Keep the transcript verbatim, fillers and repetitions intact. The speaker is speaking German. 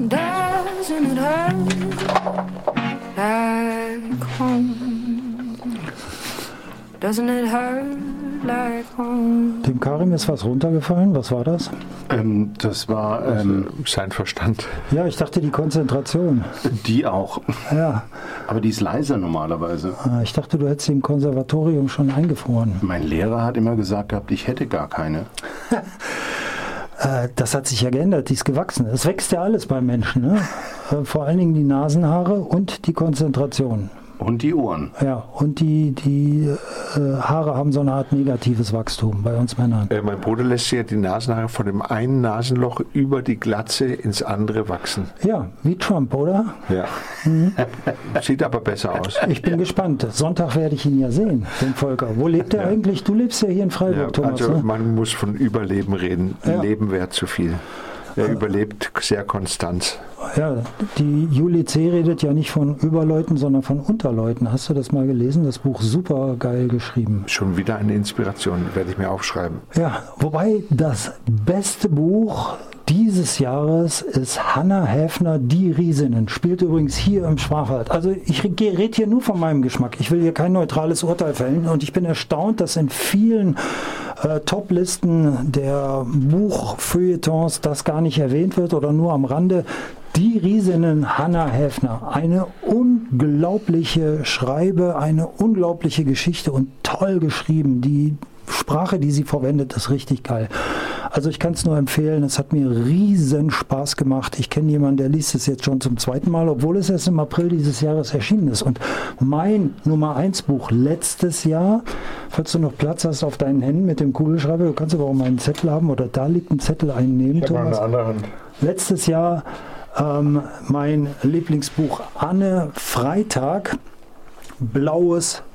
Doesn't it hurt like home? Doesn't it hurt like home? Dem Karim ist was runtergefallen. Was war das? Ähm, das war ähm, sein Verstand. Ja, ich dachte die Konzentration. Die auch. Ja. Aber die ist leiser normalerweise. Ich dachte, du hättest sie im Konservatorium schon eingefroren. Mein Lehrer hat immer gesagt gehabt, ich hätte gar keine. Das hat sich ja geändert, die ist gewachsen. Es wächst ja alles beim Menschen, ne? Vor allen Dingen die Nasenhaare und die Konzentration. Und die Ohren. Ja, und die, die äh, Haare haben so eine Art negatives Wachstum bei uns Männern. Äh, mein Bruder lässt sich ja die Nasenhaare von dem einen Nasenloch über die Glatze ins andere wachsen. Ja, wie Trump, oder? Ja. Mhm. Sieht aber besser aus. Ich bin gespannt. Sonntag werde ich ihn ja sehen, den Volker. Wo lebt er ja. eigentlich? Du lebst ja hier in Freiburg, ja, Thomas. Also ne? man muss von Überleben reden. Ja. Leben wäre zu viel. Er überlebt sehr konstant. Ja, die Julie C. redet ja nicht von Überleuten, sondern von Unterleuten. Hast du das mal gelesen? Das Buch super geil geschrieben. Schon wieder eine Inspiration, werde ich mir aufschreiben. Ja, wobei das beste Buch dieses Jahres ist Hannah Häfner, Die Riesinnen. Spielt übrigens hier im Schwarzwald. Also ich rede hier nur von meinem Geschmack. Ich will hier kein neutrales Urteil fällen. Und ich bin erstaunt, dass in vielen äh, Top-Listen der Buchfeuilletons das gar nicht erwähnt wird oder nur am Rande. Die Riesinnen Hannah Häfner. Eine unglaubliche Schreibe, eine unglaubliche Geschichte und toll geschrieben. Die Sprache, die sie verwendet, ist richtig geil. Also ich kann es nur empfehlen, es hat mir riesen Spaß gemacht. Ich kenne jemanden, der liest es jetzt schon zum zweiten Mal, obwohl es erst im April dieses Jahres erschienen ist. Und mein Nummer eins Buch letztes Jahr, falls du noch Platz hast auf deinen Händen mit dem Kugelschreiber, du kannst aber auch mal einen Zettel haben oder da liegt ein Zettel einnehmen, ich Thomas. Eine andere Hand. Letztes Jahr ähm, mein Lieblingsbuch Anne Freitag, Blaues